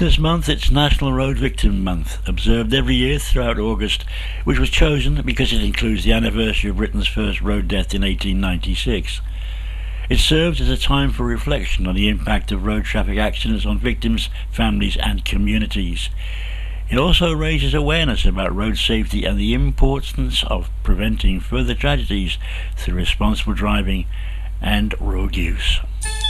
This month it's National Road Victim Month, observed every year throughout August, which was chosen because it includes the anniversary of Britain's first road death in 1896. It serves as a time for reflection on the impact of road traffic accidents on victims, families and communities. It also raises awareness about road safety and the importance of preventing further tragedies through responsible driving and road use.